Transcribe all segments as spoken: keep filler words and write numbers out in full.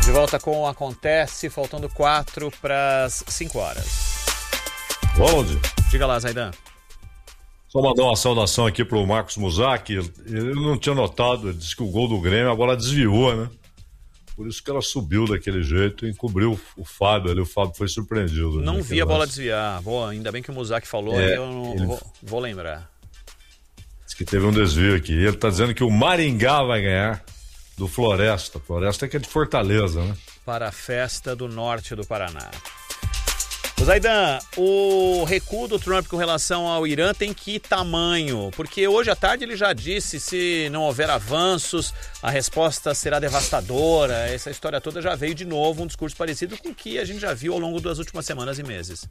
De volta com o Acontece, faltando quatro para as cinco horas. Ronald. Diga lá, Zaidan. Só mandar uma saudação aqui pro Marcos Muzak. Ele não tinha notado, ele disse que o gol do Grêmio, a bola desviou, né? Por isso que ela subiu daquele jeito e encobriu o Fábio ali. O Fábio foi surpreendido. Não né, vi a bola lance. desviar. Boa, ainda bem que o Muzak falou, é, eu não, ele... vou, vou lembrar. Diz que teve um desvio aqui. Ele tá dizendo que o Maringá vai ganhar do Floresta. Floresta que é de Fortaleza, né? Para a festa do norte do Paraná. O Zaidan, o recuo do Trump com relação ao Irã tem que tamanho? Porque hoje à tarde ele já disse, se não houver avanços, a resposta será devastadora. Essa história toda já veio de novo, um discurso parecido com o que a gente já viu ao longo das últimas semanas e meses.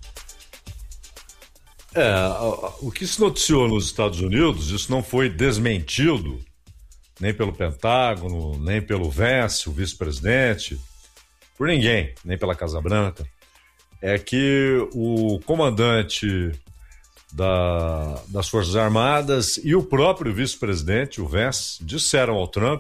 É, o que se noticiou nos Estados Unidos, isso não foi desmentido, nem pelo Pentágono, nem pelo Vance, o vice-presidente, por ninguém, nem pela Casa Branca. É que o comandante da, das Forças Armadas e o próprio vice-presidente, o Vance, disseram ao Trump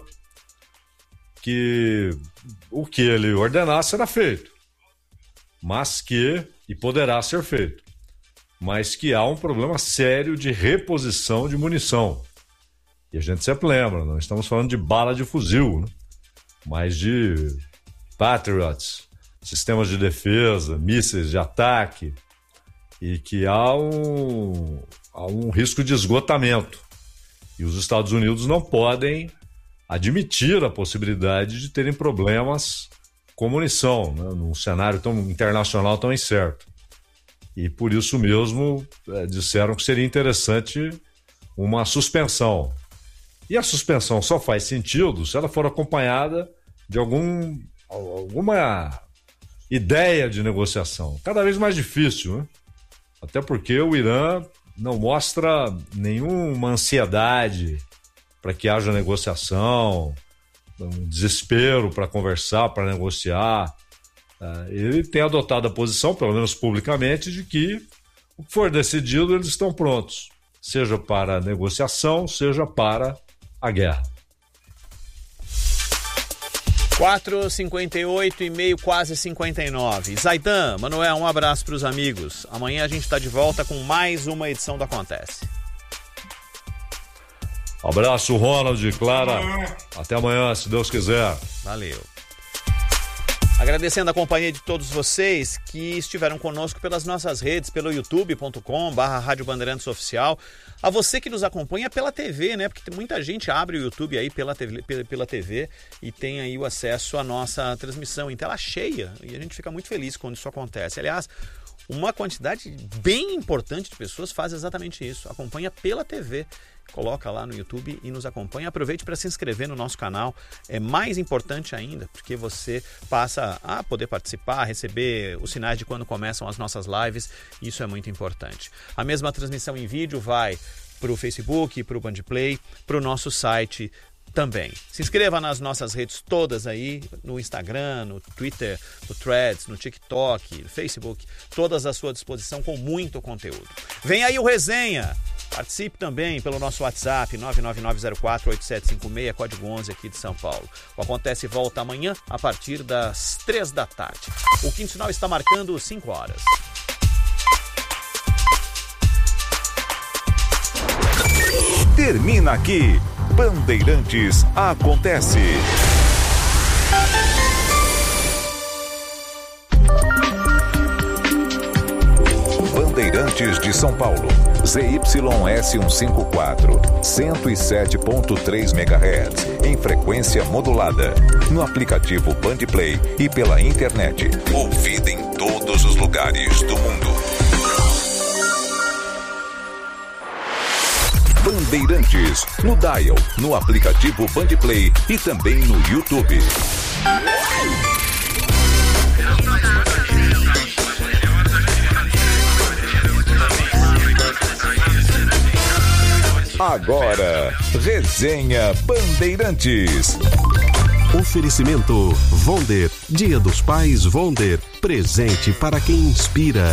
que o que ele ordenasse era feito, mas que, e poderá ser feito, mas que há um problema sério de reposição de munição. E a gente sempre lembra, não estamos falando de bala de fuzil, né? Mas de Patriots, sistemas de defesa, mísseis de ataque, e que há um, há um risco de esgotamento. E os Estados Unidos não podem admitir a possibilidade de terem problemas com munição, né, num cenário tão internacional tão incerto. E por isso mesmo é, disseram que seria interessante uma suspensão. E a suspensão só faz sentido se ela for acompanhada de algum, alguma ideia de negociação. Cada vez mais difícil, né? Até porque o Irã não mostra nenhuma ansiedade para que haja negociação, um desespero para conversar, para negociar. Ele tem adotado a posição, pelo menos publicamente, de que o que for decidido eles estão prontos, seja para a negociação, seja para a guerra. quatro e cinquenta e oito e meio, quase cinquenta e nove. Zaidan, Manuel, um abraço para os amigos. Amanhã a gente está de volta com mais uma edição do Acontece. Abraço, Ronald, Clara. Até amanhã, se Deus quiser. Valeu. Agradecendo a companhia de todos vocês que estiveram conosco pelas nossas redes, pelo youtube ponto com barra Rádio Bandeirantes Oficial. A você que nos acompanha pela T V, né? Porque muita gente abre o YouTube aí pela T V, pela T V e tem aí o acesso à nossa transmissão em tela cheia. E a gente fica muito feliz quando isso acontece. Aliás, uma quantidade bem importante de pessoas faz exatamente isso. Acompanha pela T V. Coloca lá no YouTube e nos acompanha. Aproveite para se inscrever no nosso canal. É mais importante ainda, porque você passa a poder participar, receber os sinais de quando começam as nossas lives. Isso é muito importante. A mesma transmissão em vídeo vai para o Facebook, para o Bandplay, para o nosso site também. Se inscreva nas nossas redes todas aí, no Instagram, no Twitter, no Threads, no TikTok, no Facebook, todas à sua disposição com muito conteúdo. Vem aí o Resenha! Participe também pelo nosso WhatsApp nove nove nove zero quatro oito sete cinco seis, código onze aqui de São Paulo. O Acontece volta amanhã a partir das três da tarde. O quinto sinal está marcando cinco horas. Termina aqui. Bandeirantes Acontece. Bandeirantes de São Paulo. Z Y S cento e cinquenta e quatro, cento e sete ponto três megahertz, em frequência modulada. No aplicativo Bandplay e pela internet. Ouvida em todos os lugares do mundo. Bandeirantes, no Dial, no aplicativo Bandplay e também no YouTube. Agora, Resenha Bandeirantes. Oferecimento Vonder, Dia dos Pais Vonder, presente para quem inspira.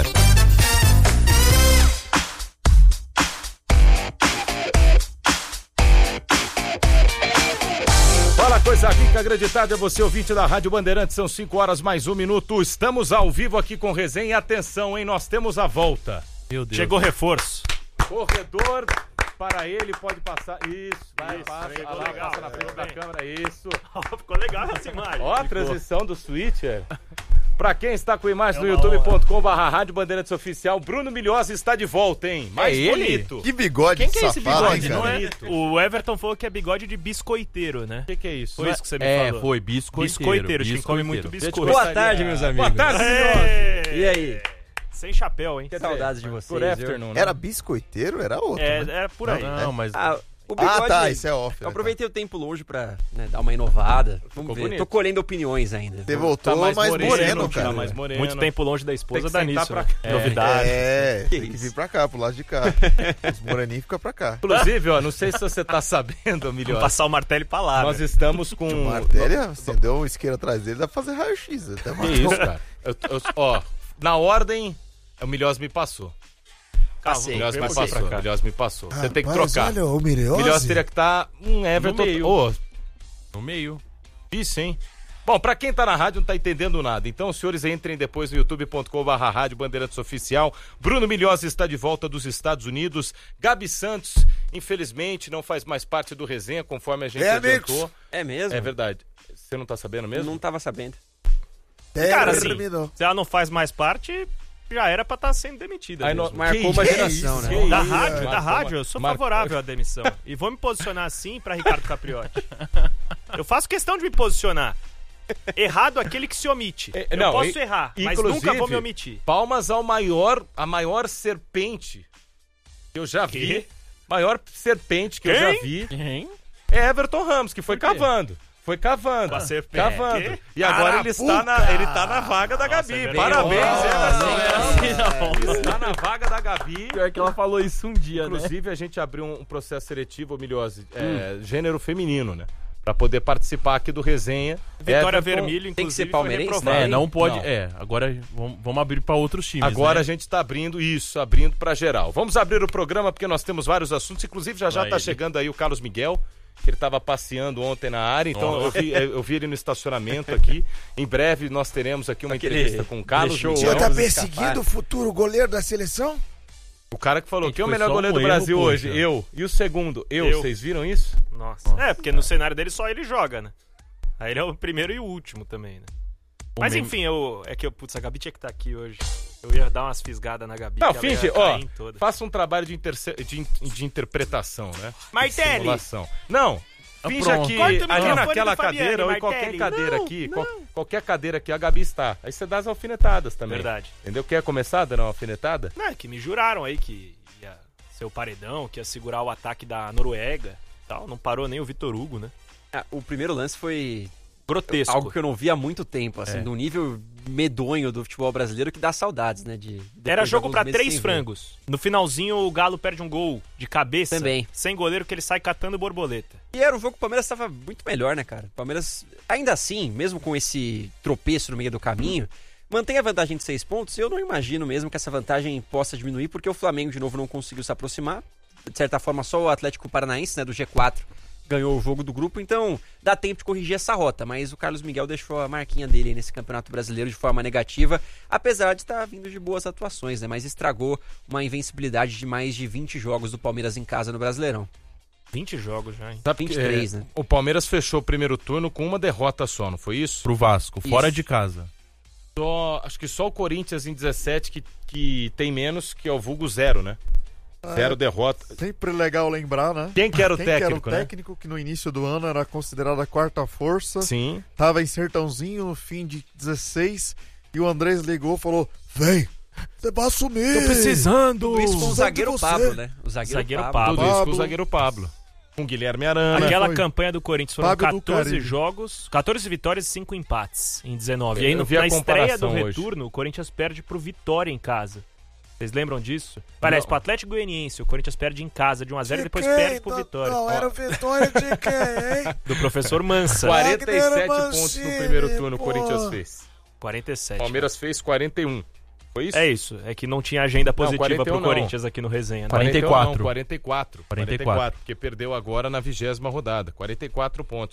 Fala, coisa rica. Fica acreditado, é você ouvinte da Rádio Bandeirantes, são cinco horas mais um minuto. Estamos ao vivo aqui com resenha e atenção, hein? Nós temos a volta. Meu Deus. Chegou reforço. Corredor para ele, pode passar. Isso, vai, Isso, passa, chegou lá, legal, passa na frente da bem. câmera, isso. Ficou legal essa imagem. Ó, a transição do switcher. Pra quem está com imagem É no uma youtube ponto com barra Rádio Bandeirantes Oficial, Bruno Milhozzi está de volta, hein? Mais É ele? bonito. Que bigode Quem que é esse safado, bigode? hein, Não cara? é? O Everton falou que é bigode de biscoiteiro, né? O que, que é isso? Foi isso que você me É, falou. foi biscoiteiro. Biscoiteiro, quem come muito biscoiteiro. biscoito. Boa tarde, meus amigos. Boa tarde, Milhozzi. Ei! E aí? Sem chapéu, hein? Que saudades de vocês. Good afternoon, né? Era biscoiteiro? Era outro, É, né? é por aí. Não, mas... Ah, o bigode, Ah, tá, isso é off. eu né, aproveitei o tempo longe pra né, dar uma inovada. Vamos Ficou ver. bonito. Tô colhendo opiniões ainda. Você voltou Tá mais mais, moreno, moreno, tá cara. mais moreno. Muito tempo longe da Tem esposa que dá sentar nisso. pra né? cá. Novidade. É, Que tem que isso? vir pra cá, pro lado de cá. Os moreninhos ficam pra cá. Inclusive, ó, não sei se você tá sabendo, Vamos Milhozzi. passar o martelo pra lá. Nós né? estamos com... O martelo, acendeu um isqueiro atrás dele, dá pra fazer raio-x. Até Que isso, cara? Eu- eu- ó, na ordem, o Milhozzi me passou. Calma, O Milhozzi me vem pra passou. cá. O Milhozzi me passou. Você tem que Rapaz, trocar. olha, o O Milhozzi. Milhozzi teria que estar um Everton... No meio. Ô, No meio. isso, hein? Bom, pra quem tá na rádio não tá entendendo nada. Então, os senhores entrem depois no youtube ponto com barra Rádio Bandeirantes Oficial. Bruno Milhozzi está de volta dos Estados Unidos. Gabi Santos, infelizmente, não faz mais parte do resenha, conforme a gente É, adiantou. amigos. É mesmo? É verdade. Você não tá sabendo mesmo? Não tava sabendo. Cara, Terra assim, terminou. se ela não faz mais parte, já era pra estar sendo demitida. Aí mesmo. no- Marcou Que uma isso? geração, né? Que Da isso? rádio, da Marcou rádio, uma- eu sou Mar- favorável à demissão. E vou me posicionar assim pra Ricardo Capriotti. Eu faço questão de me posicionar. Errado aquele que se omite. É, Eu não, posso e- errar, mas inclusive, nunca vou me omitir. Palmas ao maior, a maior serpente que eu já vi. Quê? Maior serpente que eu Quem? já vi Quem? é Everton Ramos, que foi Por quê? cavando. Foi cavando. Com a serpente. Cavando. Quê? E agora ele está, na, ele tá na vaga da Nossa, Gabi. é verdade. Parabéns, Nossa, Everton. não. Ele está na vaga da Gabi. Pior que ela falou isso um dia, né? Inclusive, a gente abriu um, um processo seletivo, Milhozzi, é, gênero feminino, né? Pra poder participar aqui do resenha. Vitória Everton- Vermelho, inclusive, tem que ser foi palmeirense, reprovado. É, não pode... Não. É, agora vamos, vamos abrir pra outros times, Agora né? a gente está abrindo isso, abrindo para geral. Vamos abrir o programa porque nós temos vários assuntos. Inclusive já já Vai está ele. chegando aí o Carlos Miguel, que ele estava passeando ontem na área. Então eu vi, eu vi ele no estacionamento aqui. Em breve nós teremos aqui uma Aquele entrevista com o Carlos deixou- Miguel. O senhor tá Vamos perseguindo escapar. o futuro goleiro da seleção? O cara que falou Gente, que é o foi melhor só goleiro um do erro, Brasil poxa. hoje. Eu. E o segundo? Eu. Eu. Vocês viram isso? Nossa. É, porque no cenário dele só ele joga, né? Aí ele é o primeiro e o último também, né? Mas mem- enfim, eu, é que eu, putz, a Gabi tinha que estar aqui hoje. Eu ia dar umas fisgadas na Gabi. Não, que ela ia finge, cair ó. em toda. Faça um trabalho de, interce- de, in- de interpretação, né? Martelli! De simulação. Não. Ah, Finja pronto. que Corta o ali microfone naquela do Fabiane, cadeira ou em qualquer Martelli. cadeira Não, aqui, não. qual- qualquer cadeira aqui, a Gabi está. Aí você dá as alfinetadas também. Verdade. Entendeu? Quer começar dando uma alfinetada? Não, é que me juraram aí que ia ser o paredão, que ia segurar o ataque da Noruega e tal. Não parou nem o Vitor Hugo, né? Ah, o primeiro lance foi Grotesco. algo que eu não vi há muito tempo, assim, É. de um nível medonho do futebol brasileiro que dá saudades, né? De, depois Era de jogo alguns pra meses três sem ver. frangos. No finalzinho, o Galo perde um gol de cabeça. Também. Sem goleiro, que ele sai catando borboleta. E era um jogo que o Palmeiras estava muito melhor, né, cara? O Palmeiras, ainda assim, mesmo com esse tropeço no meio do caminho, mantém a vantagem de seis pontos. Eu não imagino mesmo que essa vantagem possa diminuir, porque o Flamengo, de novo, não conseguiu se aproximar. De certa forma, só o Atlético Paranaense, né, do G quatro, ganhou o jogo do grupo. Então, dá tempo de corrigir essa rota. Mas o Carlos Miguel deixou a marquinha dele aí nesse Campeonato Brasileiro de forma negativa, apesar de estar vindo de boas atuações, né? Mas estragou uma invencibilidade de mais de vinte jogos do Palmeiras em casa no Brasileirão. vinte jogos já, hein? Sabe vinte e que, três, é, né? O Palmeiras fechou o primeiro turno com uma derrota só, não foi isso? Pro Vasco, fora Isso. de casa. Só, acho que só o Corinthians em dezessete que, que tem menos, que é o vulgo zero, né? Zero derrota. Sempre legal lembrar, né? Quem que era o Quem que era o técnico, né? técnico que no início do ano era considerado a quarta força. Sim. Tava em Sertãozinho no fim de dezesseis e o Andrés ligou e falou: vem, você vai assumir. Tô precisando! Tudo isso com o Precisando zagueiro de você. Pablo, né? O zagueiro, Zagueiro Pablo. Pablo. Tudo isso com o Pablo. zagueiro Pablo. Com Guilherme Arana. Aquela foi. campanha do Corinthians foram Fábio do quatorze Caribe. jogos, quatorze vitórias e cinco empates em dezenove. E aí Eu no, vi a na estreia do comparação hoje. retorno, o Corinthians perde pro Vitória em casa. Vocês lembram disso? Aliás, pro Atlético Goianiense, o Corinthians perde em casa de um a zero e depois perde pro Vitória. Não, era o Vitória de quem, hein? Do professor Mansa. quarenta e sete Wagner pontos no Mancini, primeiro turno o pô. Corinthians fez. quarenta e sete. Palmeiras fez quarenta e um. Foi isso? É isso, é que não tinha agenda positiva quarenta e um pro não. Corinthians aqui no resenha. Né? quarenta e Não, quatro. quarenta e quatro. quarenta e quatro. Porque perdeu agora na vigésima rodada. quarenta e quatro pontos.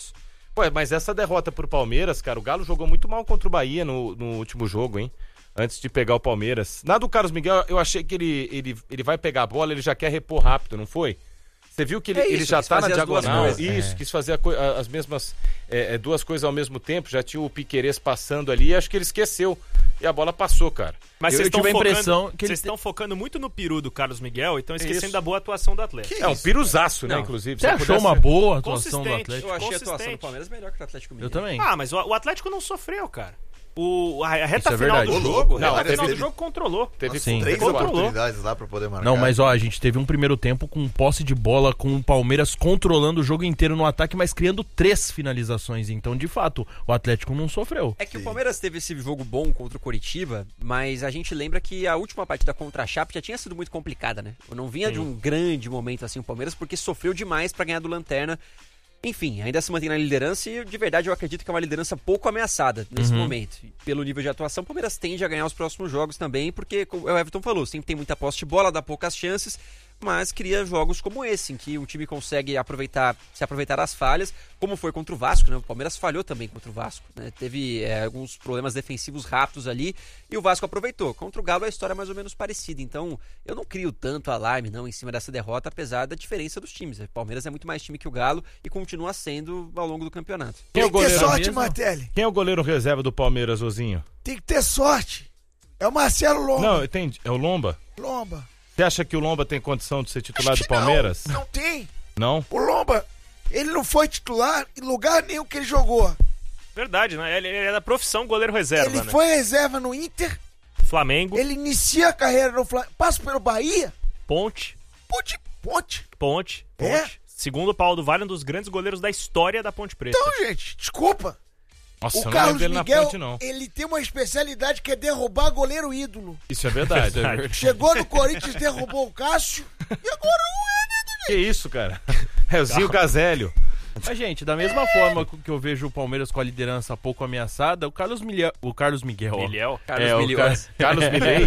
Pô, mas essa derrota pro Palmeiras, cara, o Galo jogou muito mal contra o Bahia no, no último jogo, hein? Antes de pegar o Palmeiras. Na do Carlos Miguel, eu achei que ele, ele, ele vai pegar a bola, ele já quer repor rápido, não foi? Você viu que ele, É isso, ele já quis tá na fazer as duas diagonal? coisas. Isso, É. quis fazer a co- a- as mesmas é, é, duas coisas ao mesmo tempo. Já tinha o Piquerez passando ali e acho que ele esqueceu. E a bola passou, cara. Mas Eu- vocês eu estão tive a focando, impressão que ele vocês te- estão focando muito no peru do Carlos Miguel e estão esquecendo Isso. da boa atuação do Atlético. É um piruzaço, né, Não. inclusive. Você Se achou pudesse- uma boa atuação do Consistente. Atlético? Eu achei a atuação Consistente. do Palmeiras melhor que o Atlético Eu Mineiro. também. Ah, mas o, o Atlético não sofreu, cara. O, a, a reta Isso é final verdade. do Ô, jogo, louco, não, a cara, reta final teve- do jogo controlou. Teve Sim. Três Controlou. oportunidades lá pra poder marcar. Não, mas ó, a gente teve um primeiro tempo com posse de bola, com o Palmeiras controlando o jogo inteiro no ataque, mas criando três finalizações. Então, de fato, o Atlético não sofreu. É que o Palmeiras teve esse jogo bom contra o Coritiba, mas a gente lembra que a última partida contra a Chape já tinha sido muito complicada, né? Eu não vinha de um grande momento assim o Palmeiras, porque sofreu demais pra ganhar do Lanterna. Enfim, ainda se mantém na liderança e de verdade eu acredito que é uma liderança pouco ameaçada nesse momento. E pelo nível de atuação, o Palmeiras tende a ganhar os próximos jogos também, porque, como o Everton falou, sempre tem muita posse de bola, dá poucas chances, mas cria jogos como esse, em que o time consegue aproveitar, se aproveitar das falhas, como foi contra o Vasco, né? O Palmeiras falhou também contra o Vasco, né? Teve é, alguns problemas defensivos rápidos ali e o Vasco aproveitou. Contra o Galo a história é mais ou menos parecida, então eu não crio tanto alarme não em cima dessa derrota, apesar da diferença dos times. O Palmeiras é muito mais time que o Galo e continua sendo ao longo do campeonato. Quem é o Tem que ter goleiro sorte, mesmo? Martelli. Quem é o goleiro reserva do Palmeiras, Ozinho? Tem que ter sorte. É o Marcelo Lomba. Não, entendi. É o Lomba? Lomba. Você acha que o Lomba tem condição de ser titular Acho do que não, Palmeiras? Não, tem. Não? O Lomba, ele não foi titular em lugar nenhum que ele jogou. Verdade, né? Ele, ele é da profissão goleiro reserva, ele né? foi reserva no Inter, Flamengo, ele inicia a carreira no Flamengo, passa pelo Bahia, Ponte, ponte, ponte. Ponte, É? Ponte. Segundo o Paulo do Vale, um dos grandes goleiros da história da Ponte Preta. Então, gente, desculpa. Nossa, o eu não Carlos lembro dele na Miguel, ponte, não. ele tem uma especialidade que é derrubar goleiro ídolo. Isso é verdade. Chegou no Corinthians, derrubou o Cássio, e agora o Que isso, cara? É o Zinho Gazélio. Mas, gente, da mesma forma que eu vejo o Palmeiras com a liderança pouco ameaçada, o Carlos, Milha... o Carlos Miguel. ó. Miguel. Carlos É, o Milhões. Car- Carlos Milei.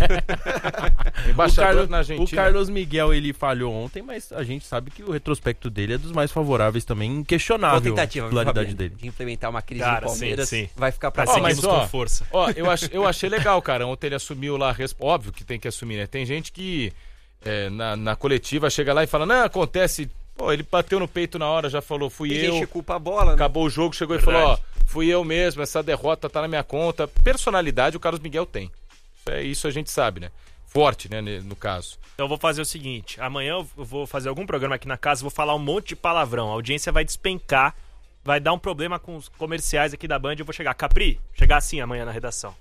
O Embaixador Carlos, na Argentina. o Carlos Miguel, ele falhou ontem, mas a gente sabe que o retrospecto dele é dos mais favoráveis também, Boa inquestionável tentativa, a viu, titularidade Fabiano, dele. de implementar uma crise Cara, no Palmeiras. sim, sim. Vai ficar pra Pra Ó, cima. mas, seguimos ó, com força. Ó, eu, ach, eu achei legal, cara. Ontem ele assumiu lá, a resp- óbvio que tem que assumir, né? Tem gente que é, na, na coletiva chega lá e fala, não, acontece. Pô, ele bateu no peito na hora, já falou, fui Tem eu. gente que culpa a bola, né? Acabou o jogo, chegou Verdade. e falou, ó, fui eu mesmo, essa derrota tá na minha conta. Personalidade o Carlos Miguel tem. Isso, é, isso a gente sabe, né? Forte, né, ne- no caso. Então eu vou fazer o seguinte, amanhã eu vou fazer algum programa aqui na casa, vou falar um monte de palavrão, a audiência vai despencar, vai dar um problema com os comerciais aqui da Band, eu vou chegar, Capri, chegar assim amanhã na redação.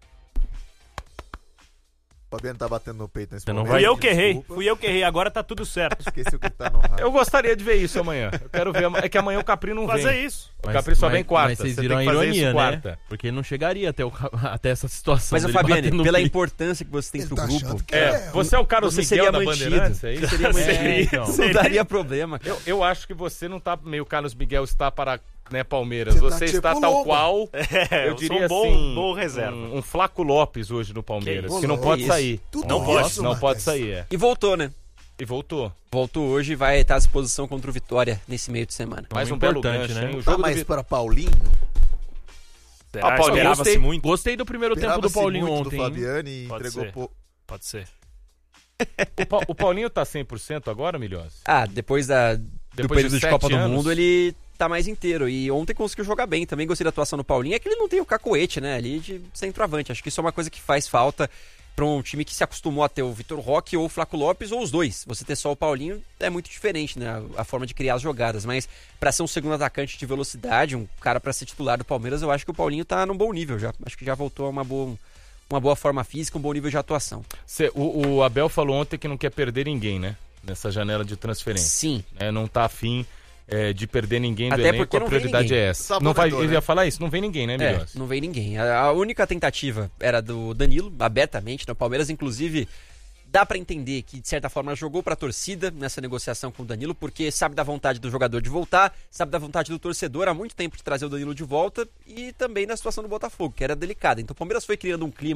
O Fabiano tá batendo no peito nesse Você não momento. vai- Fui eu que errei, Desculpa. fui eu que errei, agora tá tudo certo. Esqueci o que tá no rádio. Eu gostaria de ver isso amanhã. Eu quero ver. ama- É que amanhã o Capri não Fazer vem. isso. O Capri só vem quarta. Mas vocês Você viram a tem que fazer ironia, isso né? quarta. Porque ele não chegaria até, o, até essa situação Mas, o dele Fabiano, bater no pela peito. importância que você tem Ele pro tá grupo, achando que É, você é o Carlos você Miguel seria da mantido. Bandeirantes, é isso? Seria mantido. É, então. Não daria problema. Eu, eu acho que você não tá meio Carlos Miguel está para né, Palmeiras. Você Você, tá tipo está tal Lomba. qual. É, eu eu diria sou um bom, assim, bom reserva. Um, um Flaco Lopes hoje no Palmeiras, Que que, não isso? pode Isso. sair. Tudo não pode, isso, não Marques. pode sair, é. E voltou, né? E voltou. Voltou hoje e vai estar à disposição contra o Vitória nesse meio de semana. Mais um importante, belo gancho, né? hein? O Tá jogo do mais Vi- para Paulinho? Será? Ah, Paulinho, Esperava-se Gostei, muito? gostei do primeiro tempo do Esperava-se Paulinho muito ontem. do hein? Fabiano e Pode entregou ser. pouco. Pode ser. O, Pa- o Paulinho tá cem por cento agora, Milhões? Ah, depois da, do Depois período de de, sete Copa do anos. Mundo, ele tá mais inteiro. E ontem conseguiu jogar bem. Também gostei da atuação do Paulinho. É que ele não tem o cacoete, né? Ali de centroavante. Acho que isso é uma coisa que faz falta para um time que se acostumou a ter o Vitor Roque ou o Flaco Lopes ou os dois. Você ter só o Paulinho é muito diferente, né? A, a forma de criar as jogadas. Mas para ser um segundo atacante de velocidade, um cara para ser titular do Palmeiras, eu acho que o Paulinho tá num bom nível já. Acho que já voltou a uma boa, uma boa forma física, um bom nível de atuação. Cê- o, o Abel falou ontem que não quer perder ninguém, né? Nessa janela de transferência. Sim. É, não tá afim é, de perder ninguém do Até elenco, porque a não vem prioridade ninguém. é essa. Sabonador, Não vai, né? ele ia falar isso, não vem ninguém, né, É, Milhões? não veio ninguém. A, a única tentativa era do Danilo, abertamente, no Palmeiras, inclusive, dá pra entender que, de certa forma, jogou pra torcida nessa negociação com o Danilo, porque sabe da vontade do jogador de voltar, sabe da vontade do torcedor há muito tempo de trazer o Danilo de volta, e também na situação do Botafogo, que era delicada. Então o Palmeiras foi criando um clima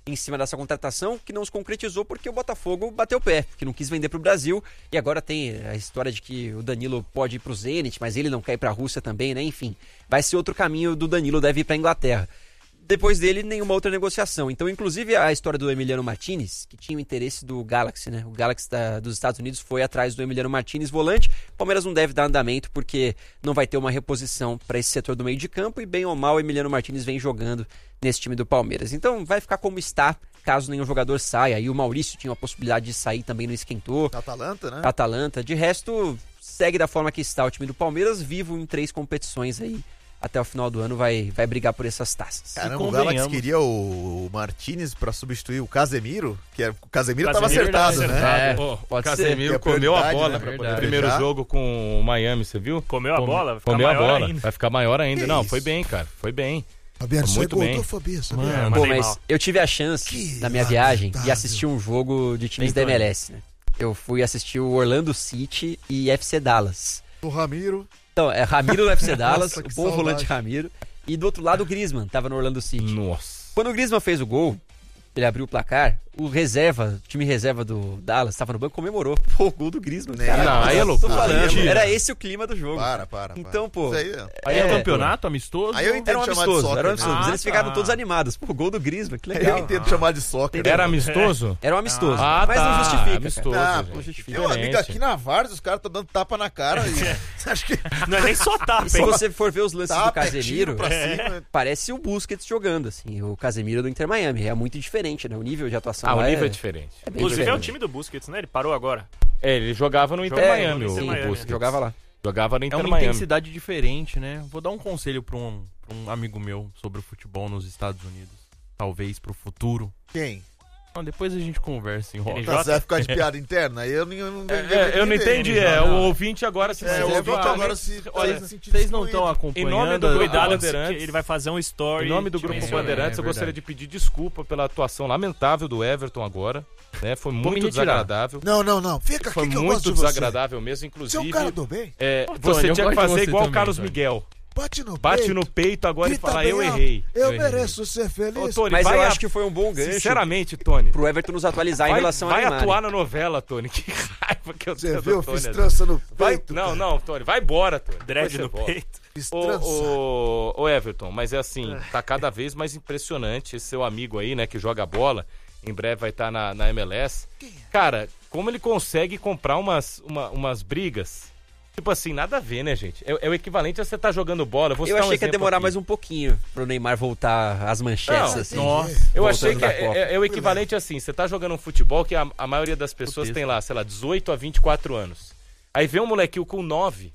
em cima dessa contratação, que não se concretizou porque o Botafogo bateu o pé, que não quis vender para o Brasil, e agora tem a história de que o Danilo pode ir para o Zenit, mas ele não quer ir para a Rússia também, né? Enfim, vai ser outro caminho do Danilo, deve ir para a Inglaterra. Depois dele, nenhuma outra negociação. Então, inclusive, a história do Emiliano Martinez, que tinha o interesse do Galaxy, né? O Galaxy da, dos Estados Unidos foi atrás do Emiliano Martinez, volante. O Palmeiras não deve dar andamento porque não vai ter uma reposição para esse setor do meio de campo e, bem ou mal, o Emiliano Martinez vem jogando nesse time do Palmeiras. Então, vai ficar como está, caso nenhum jogador saia. E o Maurício tinha a possibilidade de sair também, não esquentou. Atalanta, né? Atalanta. De resto, segue da forma que está o time do Palmeiras, vivo em três competições aí. Até o final do ano vai, vai brigar por essas taças. Caramba, o Galaxy queria o, o Martinez pra substituir o Casemiro, que era, o Casemiro estava acertado, acertado, né? É, pô, pode o Casemiro comeu a bola né, no primeiro jogo com o Miami, você viu? Comeu a Come, bola? Vai ficar comeu a maior bola, ainda. vai ficar maior ainda. Que Não, isso? foi bem, cara, foi bem. Fabiano, Foi você muito gordou, bem. Fabiano, sabia? Mano, Pô, mandei mas mal. eu tive a chance, Que na minha viagem, de lamentável. assistir um jogo de times Tem da M L S, né? Eu fui assistir o Orlando City e F C Dallas. O Ramiro. Então, é Ramiro no F C Dallas, Nossa, o que bom saudade. volante Ramiro. E do outro lado o Griezmann, tava no Orlando City. Nossa. Quando o Griezmann fez o gol, ele abriu o placar, o reserva, o time reserva do Dallas, tava no banco, comemorou. Pô, o gol do Griezmann. Né? Cara, Não, aí é tô loucura. falando, Mentira. era esse o clima do jogo. Para, para, para. Então, pô, Isso aí, Aí é, É, campeonato amistoso? Aí eu entendo Era um chamar de amistoso, soccer, era um né? amistoso. Mas Ah, eles ficaram tá. todos animados. Pô, gol do Griezmann, que eu legal. entendo chamar de soccer. Era né? amistoso? Era um amistoso. Ah, mas tá, não justifica. amistoso, cara. Ah, gente. Não justifica. Meu amigo, Diferente. aqui na Várzea, os caras estão dando tapa na cara. E... Você acha que Não é nem só tapa, E se hein? você for ver os lances do tapa, é tiro Casemiro, pra cima? parece o Busquets jogando, assim, o Casemiro do Inter Miami. É muito diferente, né? O nível de atuação Ah, o lá nível é, é, diferente. é bem Inclusive é o diferente. time do Busquets, né? Ele parou agora. É, ele jogava no Inter É, Miami, no o, Inter o Miami, Busquets. Jogava lá. Jogava no É Inter uma Miami. intensidade diferente, né? Vou dar um conselho pra um, pra um amigo meu sobre o futebol nos Estados Unidos. Talvez pro futuro. Quem? Não, depois a gente conversa em roda. Ele Tá, joga- você vai ficar de piada interna? Eu não, eu não, É, eu não entendi, é, o ouvinte agora se É, se o ouvinte vai- agora se... Olha, se sentir vocês não excluído. estão acompanhando. Em nome do a- Cuidado, a- Cuidado, Bandeirantes. que ele vai fazer um story. Em nome do te Grupo mencionando. Bandeirantes, é eu gostaria verdade. de pedir desculpa pela atuação lamentável do Everton agora. Né? Foi me muito retirar. desagradável. Não, não, não. Fica Foi aqui que eu gosto muito de você. desagradável mesmo, Você é inclusive. um cara do bem. é, Tony, você eu tinha que gosto de fazer você igual o também, Carlos Tony. Miguel. Bate no Bate peito. no peito agora grita e fala, bem eu alto. errei. Eu, eu errei. mereço ser feliz. Ô, Tony, Mas vai eu a- acho que foi um bom gancho Sinceramente, Tony. pro Everton nos atualizar em Vai, relação vai a Neymar. atuar na novela, Tony. Que raiva que eu Você tenho viu? do Eu Tony. fiz às trança no vezes. Vai, peito. não, cara. não, Tony, vai embora, Tony. Dread Depois no você volta. peito. Fiz Ô, trança. ô, ô, Everton, mas é assim, tá cada vez mais impressionante esse seu amigo aí, né, que joga bola, em breve vai estar na, na M L S. Cara, como ele consegue comprar umas, uma- umas brigas, tipo assim, nada a ver, né, gente? É, é o equivalente a você estar jogando bola. Vou Eu citar um achei que ia exemplo demorar aqui. mais um pouquinho pro Neymar voltar às manchetes, Não, assim. Nossa. Eu Voltando achei que da é, Copa. é- é o equivalente assim, você tá jogando um futebol que a, a maioria das pessoas Isso. tem lá, sei lá, dezoito a vinte e quatro anos. Aí vê um molequinho com nove,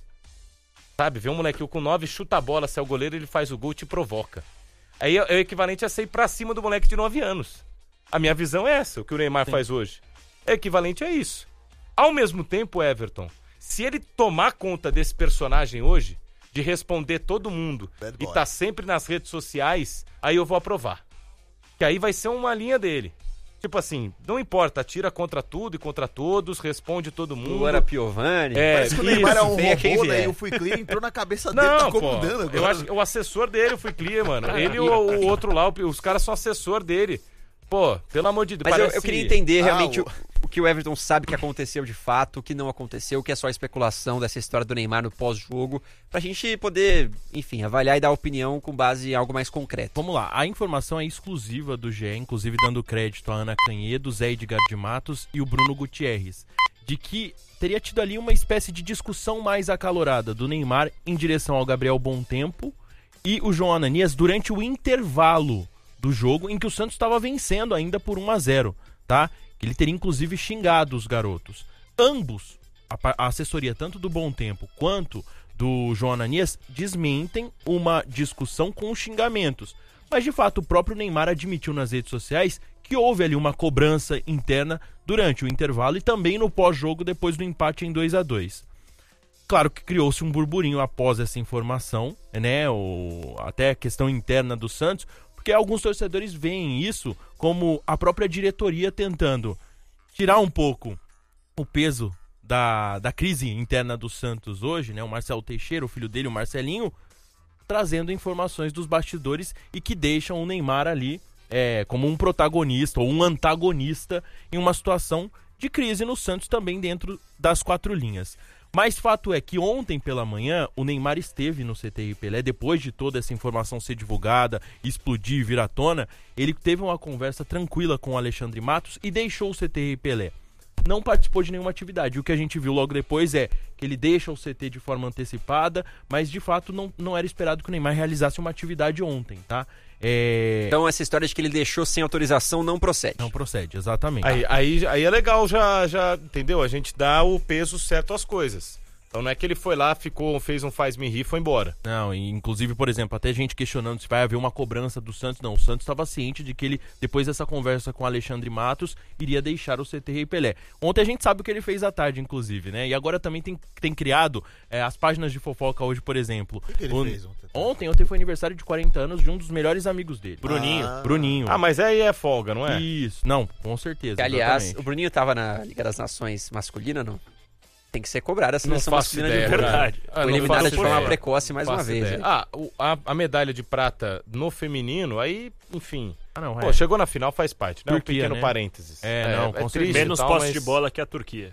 sabe? Vê um molequinho com nove, chuta a bola, sai o goleiro, ele faz o gol e te provoca. Aí é, é o equivalente a você ir pra cima do moleque de nove anos. A minha visão é essa, o que o Neymar faz hoje. É equivalente a isso. Ao mesmo tempo, Everton, se ele tomar conta desse personagem hoje, de responder todo mundo Bad e boy. tá sempre nas redes sociais, aí eu vou aprovar. Que aí vai ser uma linha dele. Tipo assim, não importa, atira contra tudo e contra todos, responde todo mundo. Luana Piovani. É, Parece que o Neymar é um venha quem robô, né? vier. E o Fui Clean entrou na cabeça dele, Não, tá pô, comandando agora. eu acho que o assessor dele, o Fui Clear, mano. Ele e o, o outro lá, o- os caras são assessor dele. Pô, pelo amor de Deus. Mas eu, parece... eu queria entender Ah, realmente o- o... o que o Everton sabe que aconteceu de fato, o que não aconteceu, o que é só especulação dessa história do Neymar no pós-jogo, pra gente poder, enfim, avaliar e dar opinião com base em algo mais concreto. Vamos lá, a informação é exclusiva do G E, inclusive dando crédito a Ana Canhedo, Zé Edgar de Matos e o Bruno Gutierrez, de que teria tido ali uma espécie de discussão mais acalorada do Neymar em direção ao Gabriel Bontempo e o João Ananias durante o intervalo do jogo em que o Santos estava vencendo ainda por um a zero, tá? Ele teria inclusive xingado os garotos. Ambos, a, pa- a assessoria tanto do Bontempo quanto do João Ananias, desmentem uma discussão com xingamentos. Mas de fato o próprio Neymar admitiu nas redes sociais que houve ali uma cobrança interna durante o intervalo e também no pós-jogo depois do empate em dois a dois. Claro que criou-se um burburinho após essa informação, né? O, até a questão interna do Santos, porque alguns torcedores veem isso como a própria diretoria tentando tirar um pouco o peso da, da crise interna do Santos hoje, né? O Marcelo Teixeira, o filho dele, o Marcelinho, trazendo informações dos bastidores e que deixam o Neymar ali é, como um protagonista ou um antagonista em uma situação de crise no Santos também dentro das quatro linhas. Mas fato é que ontem pela manhã o Neymar esteve no C T I Pelé, depois de toda essa informação ser divulgada, explodir e vir à tona, ele teve uma conversa tranquila com o Alexandre Matos e deixou o C T I Pelé. Não participou de nenhuma atividade. O que a gente viu logo depois é que ele deixa o C T de forma antecipada, mas de fato não, não era esperado que o Neymar realizasse uma atividade ontem, tá? É... Então essa história de que ele deixou sem autorização não procede. Não procede, exatamente. Aí, aí, aí é legal, já, já, entendeu? A gente dá o peso certo às coisas. Então não é que ele foi lá, ficou, fez um faz-me rir e foi embora. Não, e inclusive, por exemplo, até gente questionando se vai haver uma cobrança do Santos. Não, o Santos estava ciente de que ele, depois dessa conversa com o Alexandre Matos, iria deixar o C T Rei Pelé. Ontem a gente sabe o que ele fez à tarde, inclusive, né? E agora também tem, tem criado é, as páginas de fofoca hoje, por exemplo. O que ele o, fez ontem? Ontem, ontem foi aniversário de quarenta anos de um dos melhores amigos dele. Bruninho. Ah. Bruninho. Ah, mas aí é folga, não é? Isso, não, com certeza. Que, aliás, exatamente. o Bruninho tava na Liga das Nações masculina, não? Tem que ser cobrada a Não seleção faço masculina ideia, de vôlei. verdade. Ah, Foi não eliminada faço de forma ideia. precoce mais uma Faço vez. ideia. né? Ah, o- a, a medalha de prata no feminino, aí, enfim. Ah, não, Pô, é. chegou na final, faz parte, né? Turquia, um pequeno né? parênteses. É, não, com triste e Menos tal, posse mas- de bola que a Turquia.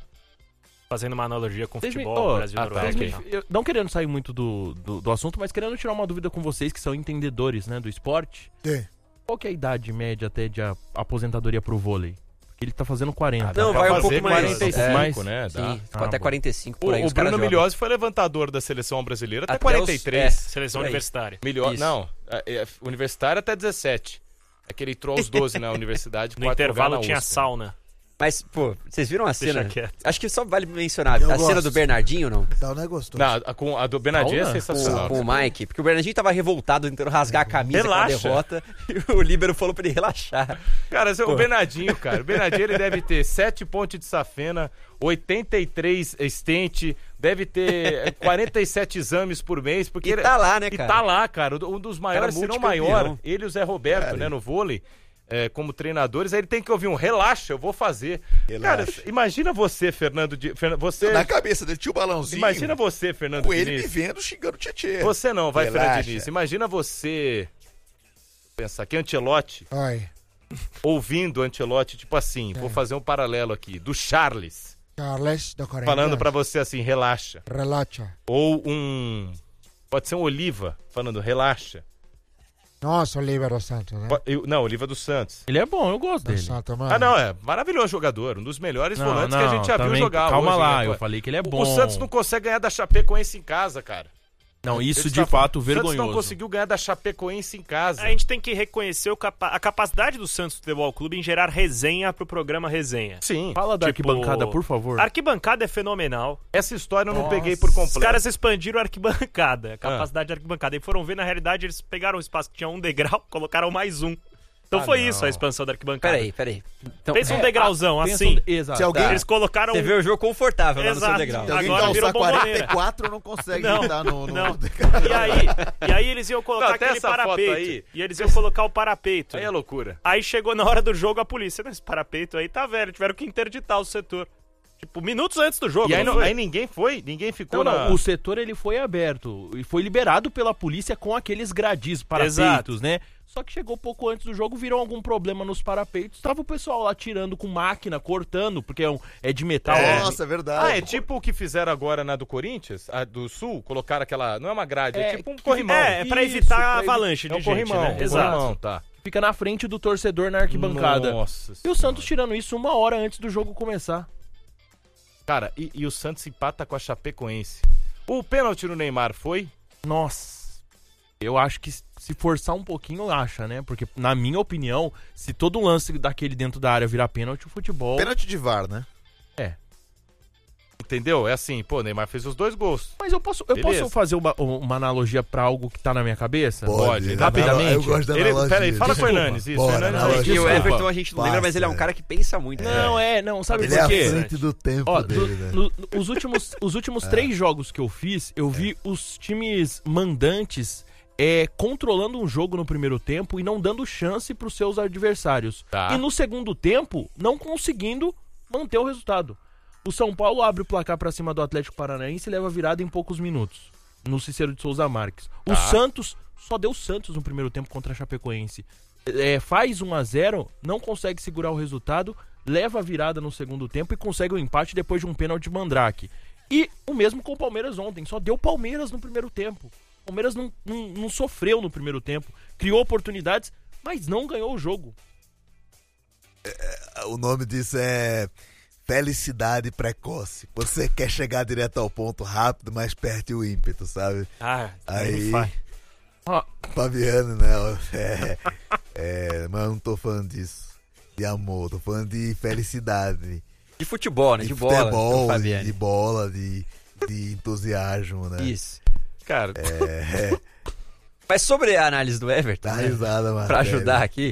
Fazendo uma analogia com Vocês me- futebol, oh, Brasil e ah, tá, Noruega. Vocês e tal. me- eu- não querendo sair muito do, do, do assunto, mas querendo tirar uma dúvida com vocês que são entendedores, né, do esporte. Tem. Qual que é a idade média até de a- aposentadoria pro vôlei? Porque ele tá fazendo quarenta. Não, Dá vai pra um pouco fazer mais. quarenta e cinco, é, mais, né? Dá. Sim, Ah, até bom. quarenta e cinco O, por aí. o os caras Bruno jogam. Milhozzi foi levantador da seleção brasileira até, Até quarenta e os- três. é. Seleção Por aí. universitária. Melhor, Isso. não, é, é, universitário até dezessete. É que ele entrou aos doze na universidade. No quarto lugar intervalo na tinha U S P. sauna. Mas, pô, vocês viram a Deixa cena? quieto. Acho que só vale mencionar. Eu a cena gosto. do Bernardinho, não? Então não é gostoso. Não, a, com a do Bernardinho é Sauna? sensacional. Com, com o Mike. Porque o Bernardinho tava revoltado, tentando rasgar a camisa Relaxa. com a derrota. E o Líbero falou pra ele relaxar. Cara, o Bernardinho, cara. O Bernardinho ele deve ter sete pontos de safena, oitenta e três stent, deve ter quarenta e sete exames por mês. Porque E ele- tá lá, né, E cara? tá lá, cara. Um dos maiores, se não o multicampeão. maior, ele e o Zé Roberto, né, no vôlei. É, como treinadores, aí ele tem que ouvir um relaxa, eu vou fazer. Relaxa. Cara, imagina você, Fernando Di... Fernan- você Na cabeça dele tinha o balãozinho. Imagina você, Fernando com ele me Diniz. vendo xingando o Tietê. Você não, vai, Relaxa. Fernando Diniz. Imagina você pensar que Ancelotti, Ai, ouvindo Ancelotti, tipo assim, É. vou fazer um paralelo aqui, do Charles, Charles do Corinthians. falando pra você assim, relaxa. Relaxa. Ou um, pode ser um Oliva, falando relaxa. Nossa, o Oliver dos Santos, né? Po- eu- Não, Oliva dos Santos. Ele é bom, eu gosto Dos dele. Santos, mano. Ah, não, é maravilhoso jogador, um dos melhores Não, volantes não, que a gente já viu também- jogar calma hoje, lá, né, eu pô? falei que ele é O- bom. O Santos não consegue ganhar da Chapecoense em casa, cara. Não, isso Ele de tá fato falando, O Santos não vergonhoso. conseguiu ganhar da Chapecoense em casa. A gente tem que reconhecer o capa- a capacidade do Santos Futebol Clube em gerar resenha pro programa Resenha. Sim. Fala da Tipo, arquibancada, por favor. A arquibancada é fenomenal. Essa história eu não Nossa. peguei por completo. Os caras expandiram a arquibancada, a capacidade da arquibancada. E foram ver, na realidade, eles pegaram um espaço que tinha um degrau, colocaram mais um. Então Ah, foi não. isso a expansão da arquibancada. Peraí, peraí. Então, Pensa um é, degrauzão, Pensa assim. um- Exato. Se alguém- Eles colocaram Você um... vê o jogo confortável lá no seu Exato. degrau. Se alguém Agora virou calçar quarenta bomboneira. e quatro não consegue Não, entrar no... no... não. E aí, e aí eles iam colocar Não, até aquele essa foto parapeito. aí- E eles iam colocar o parapeito. Aí é loucura. Aí chegou na hora do jogo a polícia. Esse parapeito aí tá velho, tiveram que interditar o setor. Tipo, minutos antes do jogo. E aí, não não- foi? aí ninguém foi, ninguém ficou Não, na... não, o setor ele foi aberto e foi liberado pela polícia com aqueles gradis, parapeitos, Exato. né? Só que chegou pouco antes do jogo, viram algum problema nos parapeitos. Tava o pessoal lá tirando com máquina, cortando, porque é, um- é de metal. né? Nossa, é verdade. Ah, é tipo o que fizeram agora na do Corinthians, a do Sul, colocaram aquela... Não é uma grade, é, É, tipo um que- corrimão. É, é pra Isso, evitar pra a evi- avalanche É de um gente, corrimão, né? um Exato. corrimão, tá. Fica na frente do torcedor na arquibancada. Nossa E o Senhora. Santos tirando isso uma hora antes do jogo começar. Cara, e, e o Santos empata com a Chapecoense. O pênalti no Neymar foi? Nossa. Eu acho que se forçar um pouquinho, acha, né? Porque, na minha opinião, se todo lance daquele dentro da área virar pênalti, o futebol... Pênalti de V A R, né? É. Entendeu? É assim, pô, o Neymar fez os dois gols. Mas eu posso, eu Beleza. posso fazer uma, uma analogia pra algo que tá na minha cabeça? Pode, rapidamente. Eu gosto da Ele, analogia. peraí, fala com o Desculpa. Hernanes, isso. Bora, Hernanes analogia. E o Desculpa. Everton a gente não lembra, mas ele é um Passa, cara que pensa muito. né? Não, é, não, sabe Ele por é à quê? frente do tempo Ó, dele, do- né? no- no- os últimos, os últimos três jogos que eu fiz, eu vi os times mandantes é, controlando um jogo no primeiro tempo e não dando chance pros seus adversários. Tá. E no segundo tempo, não conseguindo manter o resultado. O São Paulo abre o placar pra cima do Atlético Paranaense e leva virada em poucos minutos, no Cícero de Souza Marques. O Tá. Santos só deu Santos no primeiro tempo contra a Chapecoense. é, faz um a zero, não consegue segurar o resultado, leva a virada no segundo tempo e consegue o empate depois de um pênalti de Mandrake. E o mesmo com o Palmeiras ontem, só deu Palmeiras no primeiro tempo. O Palmeiras não, não, não sofreu no primeiro tempo, criou oportunidades, mas não ganhou o jogo. É, o nome disso é felicidade precoce. Você quer chegar direto ao ponto rápido, mas perde o ímpeto, sabe? Ah, aí... faz. Ah. Fabiano, né? É, é, mas eu não tô falando disso. De amor, tô falando de felicidade. De futebol, né? De, de bola. Futebol, de, de bola, de, de entusiasmo, né? Isso. Cara. É, é. Mas sobre a análise do Everton, Dá né? risada, mano. Pra ajudar aqui,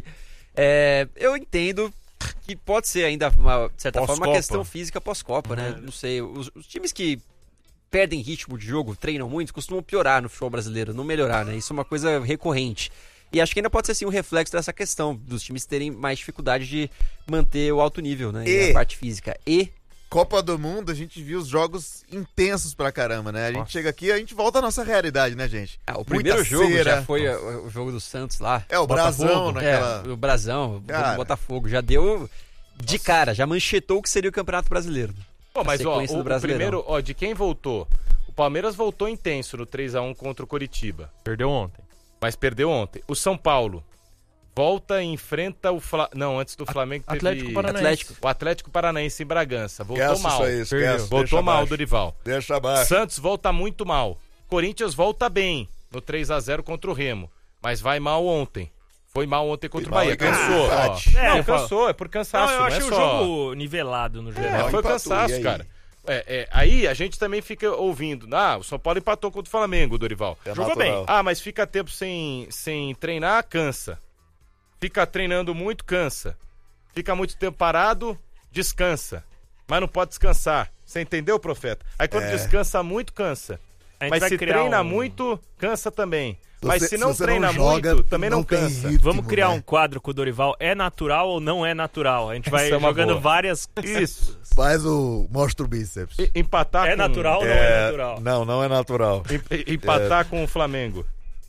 é, eu entendo que pode ser ainda, uma, de certa forma, uma questão física pós-Copa, né? É. Não sei, os, os times que perdem ritmo de jogo, treinam muito, costumam piorar no futebol brasileiro, não melhorar, né? Isso é uma coisa recorrente. E acho que ainda pode ser sim um reflexo dessa questão, dos times terem mais dificuldade de manter o alto nível, né? E a parte física. E Copa do Mundo, a gente viu os jogos intensos pra caramba, né? A gente nossa. chega aqui, a gente volta à nossa realidade, né, gente? Ah, o primeiro Muita jogo cera. já foi o, o jogo do Santos lá. É, o Brasão, naquela... É, o Brasão, o Botafogo. Já deu de nossa. cara, já manchetou o que seria o Campeonato Brasileiro. Pô, mas ó, o, o primeiro, ó, de quem voltou? O Palmeiras voltou intenso no três a um contra o Coritiba. Perdeu ontem. Mas perdeu ontem. O São Paulo volta e enfrenta o Fla... Não, antes do Flamengo teve... Atlético Paranaense. Atlético. O Atlético Paranaense em Bragança. Voltou esquece mal. Isso aí, esquece, voltou mal, abaixo. Dorival. Deixa abaixo. Santos volta muito mal. Corinthians volta bem no três a zero contra o Remo. Mas vai mal ontem. Foi mal ontem contra Foi o Bahia. Mal, cansou. Ah, é, não, cansou. É por cansaço. Não, eu achei não é o só... jogo nivelado no geral. É, foi cansaço, cara. É, é, aí a gente também fica ouvindo. Ah, o São Paulo empatou contra o Flamengo, Dorival. É Jogou natural. bem. Ah, mas fica tempo sem, sem treinar, cansa. Fica treinando muito, cansa. Fica muito tempo parado, descansa. Mas não pode descansar. Você entendeu, Profeta? Aí quando É. descansa muito, cansa. Mas se treina um... muito, cansa também. Você, mas se não se treina não joga, muito, também não, não cansa. Ritmo, Vamos criar né? um quadro com o Dorival. É natural ou não é natural? A gente vai Essa é uma jogando boa. várias... Isso. Faz o... Mostra o bíceps. E- empatar É com... natural ou não é natural? Não, não é natural. em- Empatar com o Flamengo.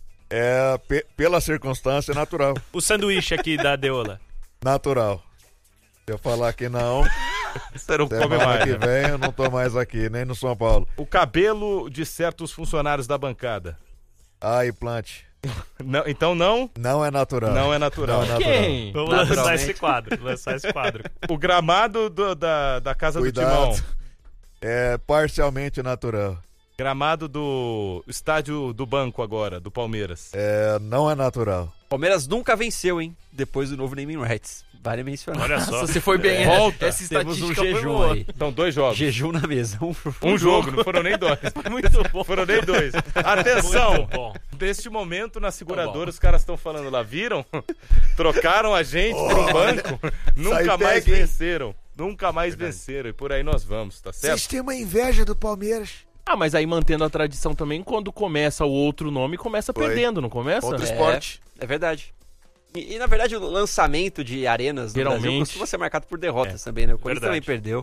É, pe- pela circunstância, é natural. O sanduíche aqui da Deola. Natural. Se eu falar que não, Você não come semana mais. que né? vem eu não tô mais aqui, nem no São Paulo. O cabelo de certos funcionários da bancada. Ah, implante. Não, então não, Não é natural. não é natural. Não é natural. Quem? Vamos lançar Naturalmente. esse quadro. Lançar esse quadro. O gramado do- da, da casa Cuidado. do Timão. É parcialmente natural. Gramado do estádio do banco agora, do Palmeiras. É, não é natural. Palmeiras nunca venceu, hein? Depois do novo naming rights. Vale mencionar. Olha só. Nossa, você foi bem. Volta. Essa Temos estatística um foi jejum boa. aí. Então, dois jogos. Jejum na mesa. Um, Um jogo, não foram nem dois. Muito bom. Foram nem dois. Atenção! Muito bom. Deste momento, na seguradora, bom. os caras estão falando lá, viram? Trocaram a gente por um banco. Nunca Sai mais pega, hein? venceram. Nunca mais venceram. E por aí nós vamos, tá certo? Vocês têm uma inveja do Palmeiras. Ah, mas aí mantendo a tradição também, quando começa o outro nome, começa Foi. perdendo, não começa? Outro É, esporte. É verdade. E, e, na verdade o lançamento de arenas no Brasil Geralmente. costuma ser marcado por derrotas também, né? O Corinthians Verdade. também perdeu.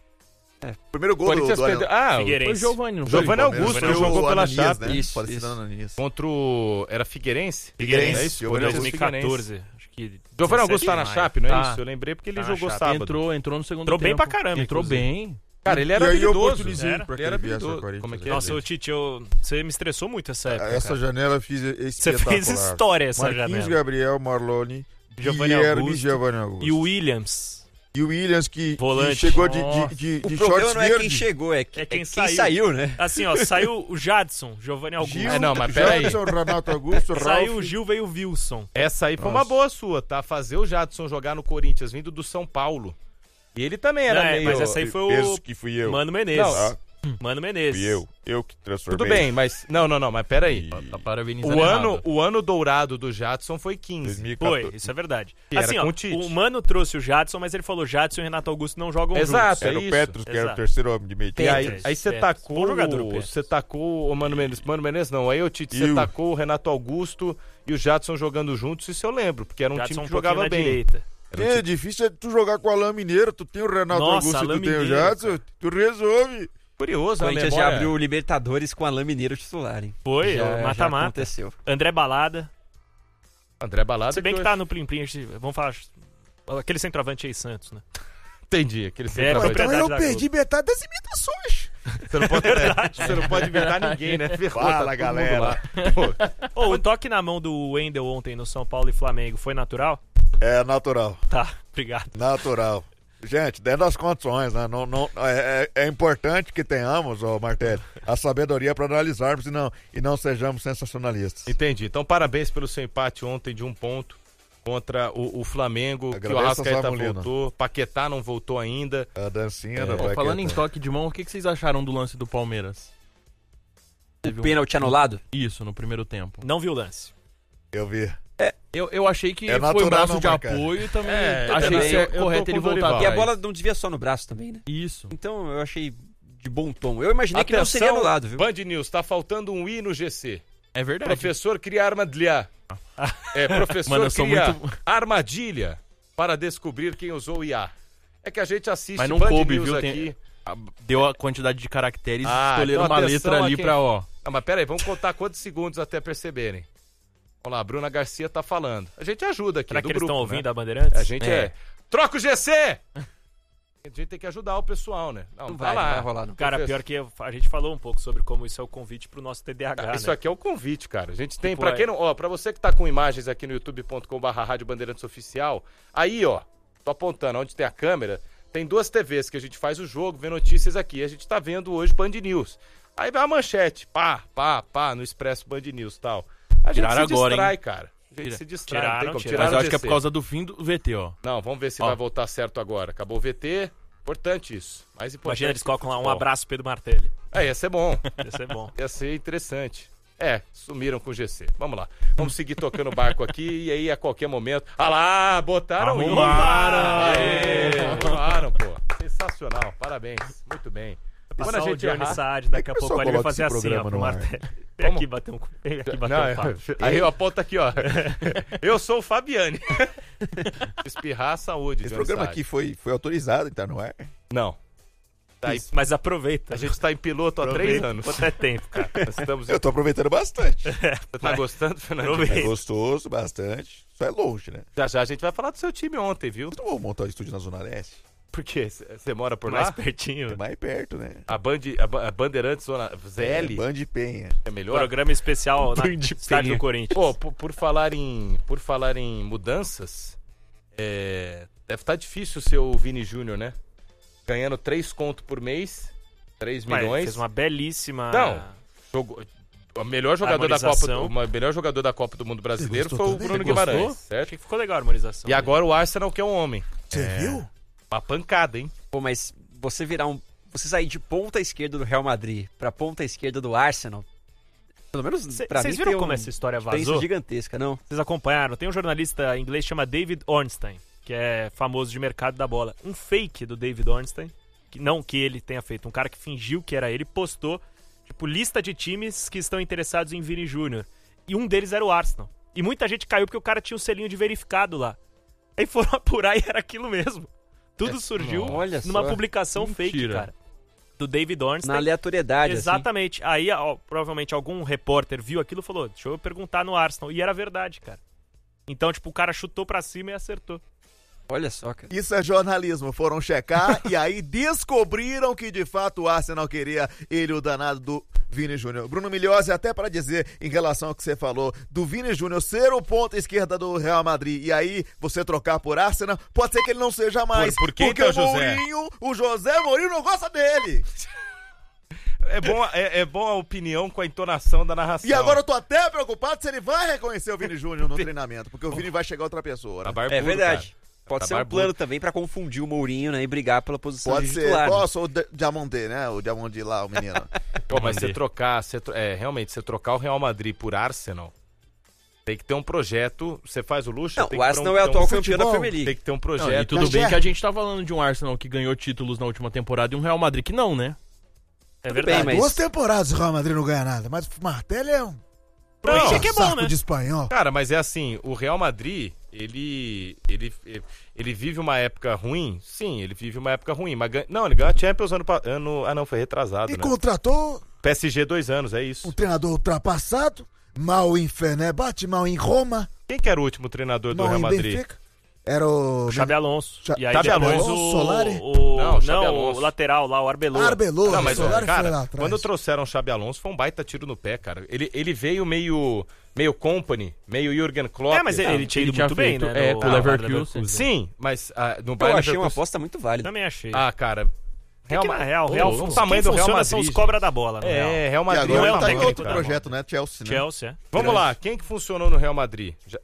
Primeiro gol do, Corinthians do perdeu. Ah, Figueirense. Foi o Giovani, não foi? Giovani Augusto Foi o jogou pela Ananias, Chape. né? Isso, Falecido isso. Ananias. Contra o... Era Figueirense? Figueirense. É isso? Giovani Corinthians dois mil e quatorze. Acho que Giovani Augusto tá na Chape, não é Tá. isso? Eu lembrei porque ele Tá na jogou Chape. sábado. Entrou, entrou no segundo Entrou bem tempo. pra caramba, Entrou inclusive. bem. Cara, ele era E aí eu habilidoso. oportunizei Era? pra que Ele era ele viesse ao habilidoso. Corinthians. Como é que é? Nossa, ô Tite, eu... você me estressou muito essa época. Essa cara. janela eu fiz Você espetacular. fez história essa Marquinhos, janela. Gabriel, Marlone, Giovani Guilherme Augusto Giovani Augusto. E o Williams. E o Williams que, que Volante. chegou de, Nossa. de, de, O de problema shorts não é quem verdes. chegou, é, que, É é quem quem, saiu. saiu. né? Assim, ó, saiu o Jadson, Giovanni Augusto. Gil, É, não, mas peraí. Jadson, Renato Augusto, Ralf. Saiu o Gil, veio o Wilson. Essa aí foi uma Nossa. boa sua, tá? Fazer o Jadson jogar no Corinthians, vindo do São Paulo. E ele também era Não, é, meio... mas essa aí foi o Esse que fui eu. Mano Menezes. Não, Ah, Mano Menezes. fui eu. Eu que transformei. Tudo bem, mas... Não, não, não, mas peraí. Tá parabenizando O errado. ano, o ano dourado do Jadson foi quinze. dois mil e quatorze. Foi, isso é verdade. Que era Assim, com ó, o Tite. o Mano trouxe o Jadson, mas ele falou Jadson e Renato Augusto não jogam Exato. juntos. Era É o isso. Petros, que era o Exato. terceiro homem de meio E tempo. aí, Petros, aí você Petros. tacou... Bom jogador, o Petros. Você tacou o Mano Menezes. Mano Menezes não, aí o Tite, E você o- tacou o Renato Augusto e o Jadson jogando juntos, isso eu lembro, porque era um Jadson time um que pouquinho jogava na bem. direita. Era um É time- difícil é tu jogar com o Alain Mineiro, tu tem o Renato Nossa, Augusto e Alain tu tem o Mineiro, Jadson, tu resolve. Curioso, O a Corinthians memória... já abriu o Libertadores com Alain Mineiro titular, hein? Foi, já, o já mata-mata. aconteceu. André Balada. André Balada. Se bem que hoje- tá no Plim Plim, a gente- vamos falar. Aquele centroavante aí, Santos, né? Entendi, aquele É, centroavante. Então propriedade eu da perdi metade das imitações. Você não pode, você não pode inventar ninguém, né? Ferrou, Fala, tá todo mundo galera. lá. Pô, Ô, o toque na mão do Wendel ontem no São Paulo e Flamengo foi natural? É natural, Tá, obrigado. natural. Gente, dentro das condições, né? Não, não, é, é é importante que tenhamos, ô Martelli, a sabedoria para analisarmos e não, e não sejamos sensacionalistas. entendi. Então, parabéns pelo seu empate ontem de um ponto contra o, o Flamengo, que o Agradeço ao Arrascaeta Samulino. voltou, Paquetá não voltou ainda. A dancinha da Pô, Paquetá. falando em toque de mão, o que que vocês acharam do lance do Palmeiras? Teve O um- pênalti anulado? Isso, no primeiro tempo. Não viu o lance. Eu vi. Eu, eu achei que É foi natural um braço não de marcar. apoio e também É, eu achei também, que eu- é eu tô correto com ele o voltar. Dorival. E a Mas- bola não desvia só no braço também, né? Isso. Então eu achei de bom tom. Eu imaginei que não seria Atenção, anulado, viu? Band News, tá faltando um I no G C. É verdade. Professor cria armadilha. É, professor Mano, eu sou cria muito- armadilha para descobrir quem usou o I A. É que a gente assiste Mas não Band coube, News viu? aqui. Tem- a- Deu a quantidade de caracteres, Ah, escolheram então uma atenção letra ali aqui. pra, ó. Não, mas pera aí, vamos contar quantos segundos até perceberem. Olha lá, a Bruna Garcia tá falando. A gente ajuda aqui, Será é do que eles grupo, estão né? ouvindo a Bandeirantes? A gente é. É. Troca o G C! A gente tem que ajudar o pessoal, né? Não, Não tá vai, lá. não vai rolar, não. Cara, Professor. pior que eu- a gente falou um pouco sobre como isso é o convite pro nosso T D A H, Isso né? aqui é o convite, cara. A gente tem, Tipo, pra é- quem não, ó, pra você que tá com imagens aqui no youtube ponto com barra Rádio Bandeirantes Oficial, aí, ó, tô apontando onde tem a câmera, tem duas T Vs que a gente faz o jogo, vê notícias aqui. A gente tá vendo hoje Band News. Aí vai a manchete, pá, pá, pá, no Expresso Band News e tal. A gente Tiraram se agora, distrai, hein? cara. A gente Tira- se distrai, tiraram, não tem como. tiraram. Mas Tiraram eu o acho que é G C. por causa do fim do V T, ó. Não, vamos ver se Ó. vai voltar certo agora. Acabou o V T, importante isso. Mais importante. Imagina, eles que o colocam lá um futebol. abraço Pedro Martelli. É, ia ser bom. Ia ser bom. Ia ser interessante. É, sumiram com o G C. Vamos lá. Vamos seguir tocando o barco aqui e aí a qualquer momento. Ah lá, botaram isso. Arrumaram. Aê, arrumaram, pô. Sensacional. Parabéns. Muito bem. Quando Passar a o gente Johnny errar... Saad, daqui a pessoal pouco ele vai coloca fazer esse assim, ó, programa pro no ar? Martelli. Vem Como? aqui bater um, vem aqui bater Não, um papo. aí eu aponto aqui, ó. Eu sou o Fabiane. Espirrar a saúde. Esse Johnny programa Saad. aqui foi, foi autorizado, tá no ar? Não. Tá aí- Mas aproveita. A gente tá em piloto há três Aproveita anos. enquanto é tempo, cara. Nós estamos... Eu tô aproveitando bastante. Você tá gostando, Fernando? É Aproveita. gostoso, bastante. Só é longe, né? Já já a gente vai falar do seu time ontem, viu? Eu não vou montar o estúdio na Zona Leste. Por quê? Você mora por Mais lá? pertinho. É mais perto, né? A, Band, a, Ba- a Bandeirantes Zona Z L É, Band Penha. é melhor? Programa especial na Band estádio Penha. do Corinthians. Pô, por, por falar em, por falar em mudanças, é, deve estar difícil o seu Vini Júnior, né? Ganhando três conto por mês, três Mas milhões. fez uma belíssima... Não. Jogou, o melhor jogador da Copa, Harmonização. do- o melhor jogador da Copa do Mundo brasileiro Você foi o gostou Bruno também? Guimarães, Gostou? certo? Achei que ficou legal a harmonização. E agora o Arsenal que é um homem. Você viu? Uma pancada, hein? Pô, mas você virar um. Você sair de ponta esquerda do Real Madrid pra ponta esquerda do Arsenal. Pelo menos Cê- pra mim Vocês viram tem como um, essa história diferença vazou? gigantesca, não? Vocês acompanharam? Tem um jornalista inglês que chama David Ornstein, que é famoso de mercado da bola. Um fake do David Ornstein, que não que ele tenha feito, um cara que fingiu que era ele, postou, tipo, lista de times que estão interessados em Vini Júnior. E um deles era o Arsenal. E muita gente caiu porque o cara tinha o selinho de verificado lá. Aí foram apurar e era aquilo mesmo. Tudo É, surgiu nossa, olha numa só. publicação fake, Mentira. cara. Do David Ornstein. Na aleatoriedade, assim. Exatamente. Aí, ó, provavelmente, algum repórter viu aquilo e falou, deixa eu perguntar no Arsenal. E era verdade, cara. Então, tipo, o cara chutou pra cima e acertou. Olha só, cara. Isso é jornalismo. Foram checar e aí descobriram que de fato o Arsenal queria ele, o danado do Vini Júnior. Bruno Milhozzi, até para dizer em relação ao que você falou, do Vini Júnior ser o ponta esquerda do Real Madrid e aí você trocar por Arsenal, pode ser que ele não seja mais. Por- por quem porque tá, o José? Mourinho, o José Mourinho não gosta dele. É bom, é, é bom a opinião com a entonação da narração. E agora eu tô até preocupado se ele vai reconhecer o Vini Júnior no treinamento, porque o Vini vai chegar outra pessoa. Tá Né? barbudo, É verdade. cara. Pode Tá ser um barbudo. plano também pra confundir o Mourinho, né? E brigar pela posição Pode de ser. titular. né? Nossa, o D- Diamondé, né? O Diamondé lá, o menino. Pô, mas você Mandei. trocar, você tro- é, realmente, você trocar o Real Madrid por Arsenal, tem que ter um projeto. Você faz o luxo? Não, tem o que ter Arsenal um- é ter um- atual campeão da futebol. Premier League. Tem que ter um Não, projeto. e tudo Mas bem é- que a gente tá falando de um Arsenal que ganhou títulos na última temporada e um Real Madrid que não, né? É Tudo verdade. bem, mas- Duas temporadas o Real Madrid não ganha nada, mas o Martelli é um Não, Isso aqui é bom, saco né? de espanhol. Cara, mas é assim, o Real Madrid, ele, ele, ele vive uma época ruim? Sim, ele vive uma época ruim, mas ganha, não, ele ganhou a Champions ano, pa- ano... Ah, não, foi retrasado, E né? contratou P S G dois anos, é isso. um treinador ultrapassado, mal em Fenerbahçe, mal em Roma, Quem que era o último treinador do mal Real em Madrid? Benfica. Era o... Xabi Alonso. Cha- E aí Xabi depois Alonso, o, Solari? o, Não, não, Xabi Alonso. o lateral lá, o Arbeloa. Arbeloa. Não, mas, Solari foi lá cara, atrás. quando trouxeram o Xabi Alonso, foi um baita tiro no pé, cara. Ele, ele veio meio, meio Company, meio Jürgen Klopp. É, mas ele, ele tinha ido ele tinha muito bem, feito, né? é, no- com o na Leverkusen. Sim, mas ah, no Eu Bayern achei uma Leverkusen- aposta muito válida. Também achei. Ah, cara... É que na Real, Ô, Real o fun- tamanho quem do Real funciona Madrid, são os gente. cobra da bola, no Real. É, Real E Madrid agora é ele uma tá em técnica, outro cara. projeto, né? Chelsea, né? Chelsea, é. Vamos lá, quem que funcionou no Real Madrid? Já-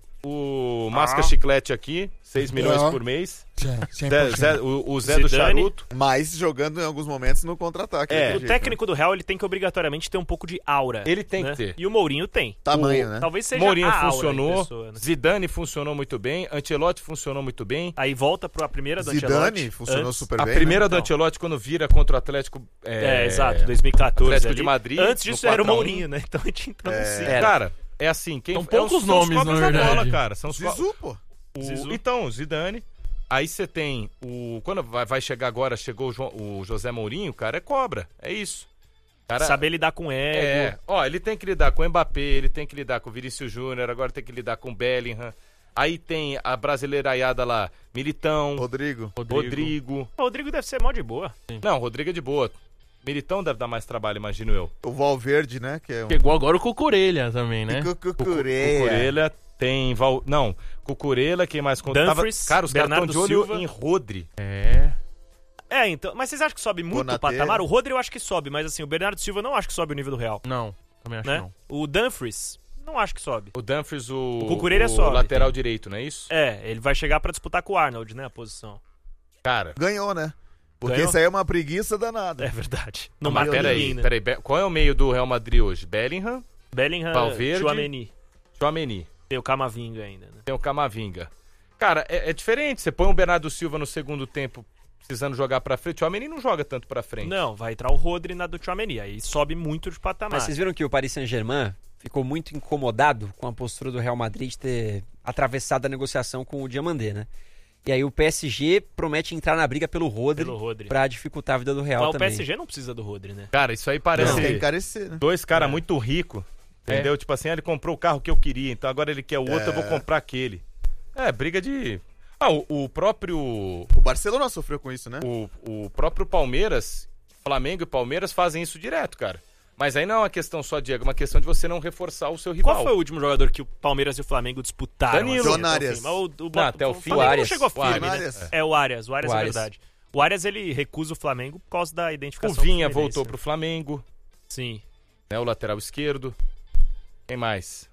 O Masca Ah. Chiclete aqui, seis milhões Ah. por mês. Zé, cem Zé- por cento. Zé- o, o Zé do Zidane. Charuto. Mas jogando em alguns momentos no contra-ataque. É. daquele O jeito, técnico do Real, ele tem que obrigatoriamente ter um pouco de aura. Ele tem né? que ter. E o Mourinho tem. né? Tamanho, né? Talvez seja Mourinho a aura em funcionou, pessoa, né? Zidane funcionou muito bem, Ancelotti funcionou muito bem. Aí volta para a primeira do Zidane Ancelotti. funcionou antes- super A bem. primeira né? do Então. Ancelotti quando vira contra o Atlético... É, exato, dois mil e quatorze Atlético ali. de Madrid, Antes no disso era o quatro a um. Mourinho, né? Então a gente entrou no ciclo. Era. Cara, é assim, quem São é poucos os- são os nomes, cobras na da bola, verdade. cara. São os co- Zizu, pô. o- Zizou. Então, o Zidane. Aí você tem o. Quando vai, vai chegar agora, chegou o, Jo- o José Mourinho, cara, é cobra. É isso. Cara, Saber lidar com ego. É, ó, ele tem que lidar com o Mbappé, ele tem que lidar com o Vinícius Júnior, agora tem que lidar com o Bellingham. Aí tem a brasileiraiada lá, Militão, Rodrigo. Rodrigo. O Rodrigo deve ser mó de boa. Não, Rodrigo é de boa. Militão deve dar mais trabalho, imagino eu. O Valverde, né? Que é um... Chegou agora o Cucurelha também, né? Cucureia. Cucurella tem. Val... Não, Cucurella, quem mais conta? Tava... Dumfries, Cara, os caras estão Bernardo de olho Silva. em Rodri. É. É, então. Mas vocês acham que sobe muito Konaté. o patamar? O Rodri eu acho que sobe, mas assim, o Bernardo Silva eu não acho que sobe o nível do Real. Não, também acho Né? não. O Dumfries, não acho que sobe. O Dumfries, o, O Cucurella o sobe, lateral tem. direito, não é isso? É, ele vai chegar pra disputar com o Arnold, né? A posição. Cara, Ganhou, né? Porque Ganhou? isso aí é uma preguiça danada. É verdade. não, Não mas marca peraí, ninguém, né? peraí. Be- Qual é o meio do Real Madrid hoje? Bellingham, Bellingham, Valverde. Chouameni. Chouameni. Tem o Camavinga ainda, né? Tem o Camavinga. Cara, é, é diferente. Você põe o Bernardo Silva no segundo tempo precisando jogar pra frente. O Chouameni não joga tanto pra frente. Não, vai entrar o Rodri na do Chouameni. Aí sobe muito de patamar. Mas vocês viram que o Paris Saint-Germain ficou muito incomodado com a postura do Real Madrid de ter atravessado a negociação com o Diamandé, né? E aí o P S G promete entrar na briga pelo Rodri, Pelo Rodri. pra dificultar a vida do Real Mas o também. P S G não precisa do Rodri, né? Cara, isso aí parece Tem que encarecer, né? dois caras muito ricos. Entendeu? Tipo assim, ah, ele comprou o carro que eu queria, então agora ele quer o outro, eu vou comprar aquele. É, briga de. Ah, o, o próprio. O Barcelona sofreu com isso, né? O, o próprio Palmeiras, Flamengo e Palmeiras fazem isso direto, cara. Mas aí não é uma questão só, Diego, é uma questão de você não reforçar o seu rival. Qual foi o último jogador que o Palmeiras e o Flamengo disputaram? Danilo. assim, John até o Arias. fim? Mas o, o, Não, até o fim, Flamengo o não Arias. chegou O firme, Arias. né? Arias. É o Arias, o Arias O é Arias. verdade. O Arias, ele recusa o Flamengo por causa da O identificação Vinha com o voltou Fluminense. pro Flamengo, Sim. né? O lateral esquerdo. Quem mais?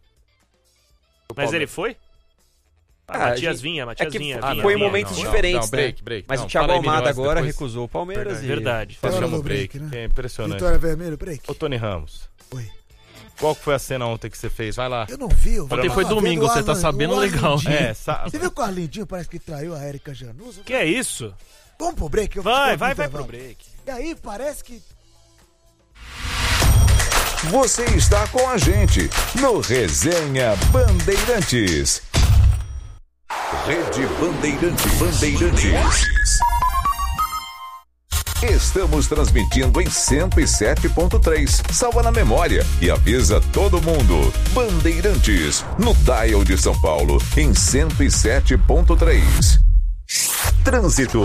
O Mas Palmeiras. ele foi? Ah, Ah, Matias gente, Vinha, Matias é que Vinha. foi Vinha, em Vinha, momentos não. diferentes, não, break, né? break. Mas Não, o Thiago fala aí, Almada Milhões, agora depois- recusou o Palmeiras e... Verdade. Tá Hora Chama do o break, break, né? é impressionante. Vitória Vermelho, break. Ô, Tony Ramos, Oi. qual que foi a cena ontem que você fez? Vai lá. Eu não vi. Eu Ontem tava foi vendo domingo, o você tá Arlan- sabendo o legal. Arlandinho. É, sa... Você viu que o Arlindinho parece que traiu a Érica Januso? Que é isso? Vamos pro break? Eu Vai, fico vai, no vai pro intervalo. break. E aí parece que... Você está com a gente no Resenha Bandeirantes. Rede Bandeirantes. Bandeirantes. Estamos transmitindo em cento e sete ponto três. Salva na memória e avisa todo mundo. Bandeirantes, no dial de São Paulo, em cento e sete ponto três. Trânsito.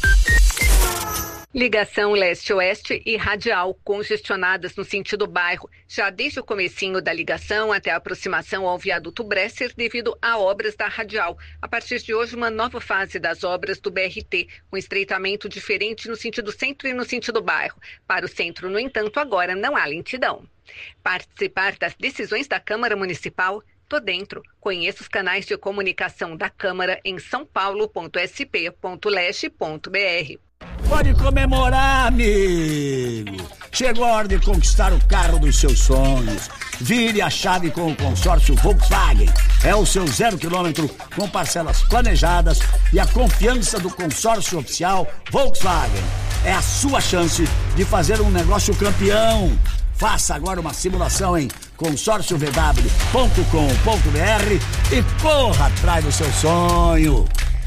Ligação leste-oeste e radial congestionadas no sentido bairro, já desde o comecinho da ligação até a aproximação ao viaduto Bresser devido a obras da radial. A partir de hoje, uma nova fase das obras do B R T, com estreitamento diferente no sentido centro e no sentido bairro. Para o centro, no entanto, agora não há lentidão. Participar das decisões da Câmara Municipal? Tô dentro. Conheça os canais de comunicação da Câmara em são paulo ponto s p ponto leste ponto b r. Pode comemorar, amigo! Chegou a hora de conquistar o carro dos seus sonhos. Vire a chave com o consórcio Volkswagen. É o seu zero quilômetro com parcelas planejadas e a confiança do consórcio oficial Volkswagen. É a sua chance de fazer um negócio campeão. Faça agora uma simulação em consórcio v w ponto com ponto b r e corra atrás do seu sonho.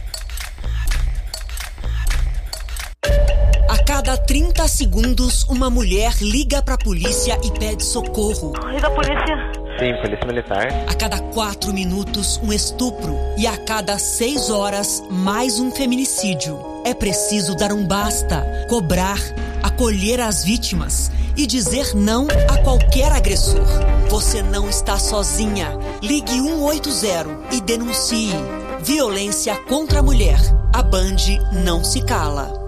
A cada trinta segundos, uma mulher liga pra polícia e pede socorro. Liga a polícia. Sim, polícia militar. A cada quatro minutos, um estupro. E a cada seis horas, mais um feminicídio. É preciso dar um basta, cobrar, acolher as vítimas e dizer não a qualquer agressor. Você não está sozinha. Ligue um oito zero e denuncie. Violência contra a mulher. A Band não se cala.